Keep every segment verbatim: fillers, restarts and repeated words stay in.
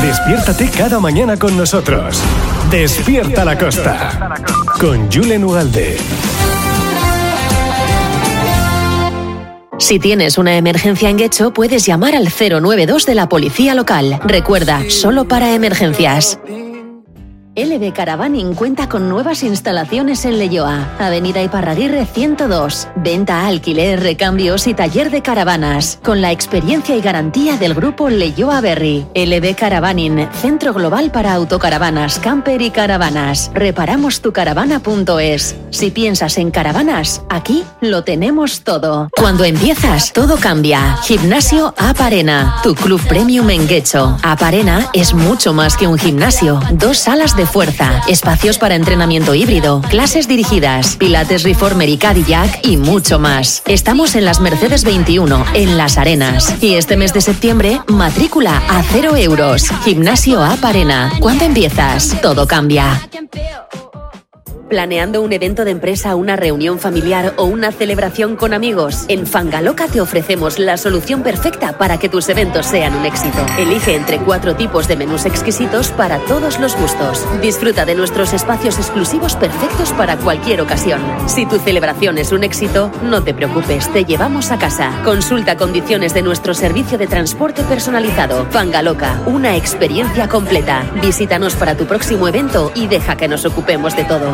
Despiértate cada mañana con nosotros. Despierta la Costa. Con Julen Ugalde. Si tienes una emergencia en Getxo, puedes llamar al cero nueve dos de la policía local. Recuerda, solo para emergencias. L B Caravaning cuenta con nuevas instalaciones en Leioa, Avenida Iparraguirre ciento dos. Venta, alquiler, recambios y taller de caravanas. Con la experiencia y garantía del grupo Leioa Berri. L B Caravaning, centro global para autocaravanas, camper y caravanas. Reparamos tu caravana punto es. Si piensas en caravanas, aquí lo tenemos todo. Cuando empiezas, todo cambia. Gimnasio Aparena, tu club premium en Getxo. Aparena es mucho más que un gimnasio. Dos salas de fuerza, espacios para entrenamiento híbrido, clases dirigidas, pilates reformer y Cadillac y mucho más. Estamos en las Mercedes veintiuno, en Las Arenas. Y este mes de septiembre, matrícula a cero euros. Gimnasio Aparena. ¿Cuándo empiezas? Todo cambia. ¿Planeando un evento de empresa, una reunión familiar o una celebración con amigos? En Fangaloca te ofrecemos la solución perfecta para que tus eventos sean un éxito. Elige entre cuatro tipos de menús exquisitos para todos los gustos. Disfruta de nuestros espacios exclusivos perfectos para cualquier ocasión. Si tu celebración es un éxito, no te preocupes, te llevamos a casa. Consulta condiciones de nuestro servicio de transporte personalizado. Fangaloca, una experiencia completa. Visítanos para tu próximo evento y deja que nos ocupemos de todo.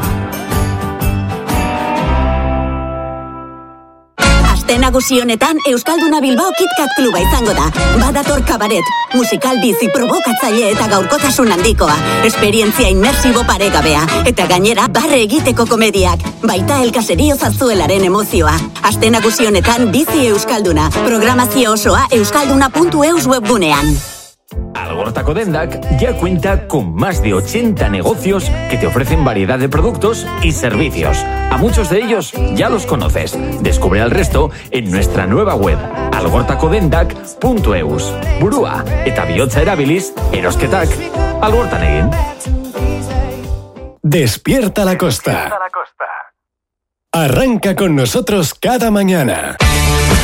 Aste nagusi honetan Euskalduna Bilbao KitKat kluba izango da. Badator kabaret, musikal bizi provokatzaile eta gaurkotasun handikoa. Esperientzia inmersibo paregabea. Eta gainera, barre egiteko komediak. Baita elkaserio zarzuelaren emozioa. Aste nagusi honetan bizi Euskalduna. Programazio osoa euskalduna puntu eus webgunean. Algorta Codendac ya cuenta con más de ochenta negocios que te ofrecen variedad de productos y servicios. A muchos de ellos ya los conoces. Descubre el resto en nuestra nueva web, algorta codendac puntu eus. Burua eta bihotza erabiliz, erosketak, algortan egin. Despierta la Costa. Arranca con nosotros cada mañana.